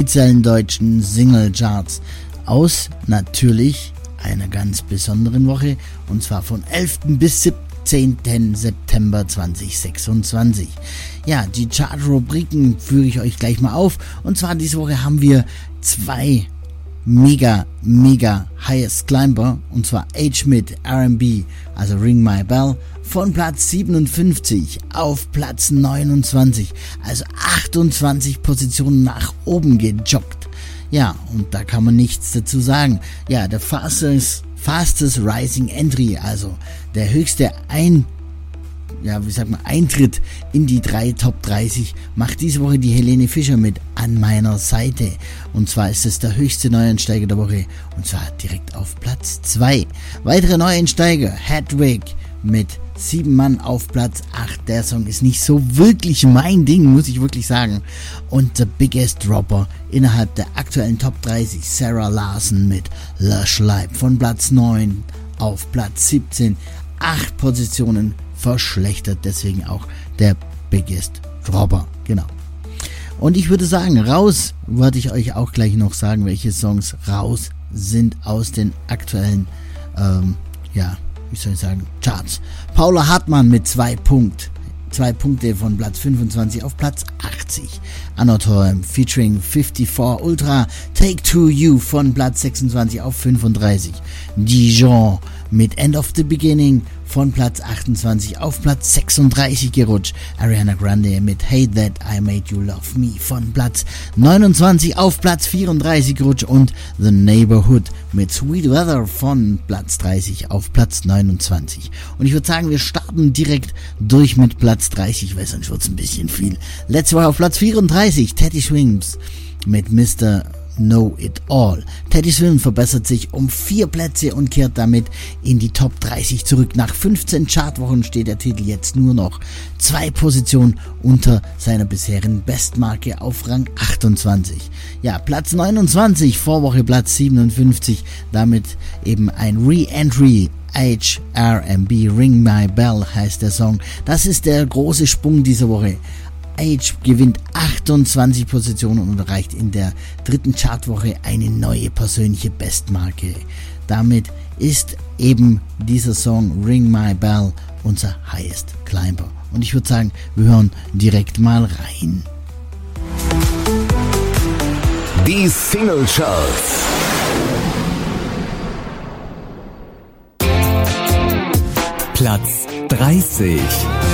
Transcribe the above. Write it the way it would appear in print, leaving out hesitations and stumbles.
offiziellen deutschen Singlecharts aus natürlich einer ganz besonderen Woche, und zwar von 11. bis 17. September 2026. Ja, die Chart-Rubriken führe ich euch gleich mal auf, und zwar diese Woche haben wir zwei mega Highest Climber, und zwar Age mit R&B, also Ring My Bell, von Platz 57 auf Platz 29, also 28 Positionen nach oben gejoggt. Ja, und da kann man nichts dazu sagen. Ja, der fastest Rising Entry, also der höchste Eintritt in die 3 Top 30 macht diese Woche die Helene Fischer mit An meiner Seite. Und zwar ist es der höchste Neueinsteiger der Woche, und zwar direkt auf Platz 2. Weitere Neueinsteiger, Hedwig mit 7 Mann auf Platz 8. Der Song ist nicht so wirklich mein Ding, muss ich wirklich sagen. Und The Biggest Dropper innerhalb der aktuellen Top 30, Sarah Larson mit Lush Life von Platz 9 auf Platz 17. 8 Positionen verschlechtert, deswegen auch der Biggest Dropper, genau. Und ich würde sagen, raus, werde ich euch auch gleich noch sagen, welche Songs raus sind aus den aktuellen, Charts. Paula Hartmann mit 2 Punkte von Platz 25 auf Platz 80. Anatol featuring 54 Ultra, Take To You von Platz 26 auf 35. Dijon mit End of the Beginning von Platz 28 auf Platz 36 gerutscht. Ariana Grande mit Hate That I Made You Love Me von Platz 29 auf Platz 34 gerutscht, und The Neighborhood mit Sweet Weather von Platz 30 auf Platz 29. Und ich würde sagen, wir starten direkt durch mit Platz 30, weil sonst wird es ein bisschen viel. Letzte Woche auf Platz 34, Teddy Swims mit Mr. Know It All. Teddy Swims verbessert sich um 4 Plätze und kehrt damit in die Top 30 zurück. Nach 15 Chartwochen steht der Titel jetzt nur noch 2 Positionen unter seiner bisherigen Bestmarke auf Rang 28. Ja, Platz 29, Vorwoche Platz 57, damit eben ein Re-Entry. Age R&B, Ring My Bell heißt der Song. Das ist der große Sprung dieser Woche. Age gewinnt 28 Positionen und erreicht in der 3. Chartwoche eine neue persönliche Bestmarke. Damit ist eben dieser Song Ring My Bell unser Highest Climber. Und ich würde sagen, wir hören direkt mal rein. Die Single Charts. Platz 30.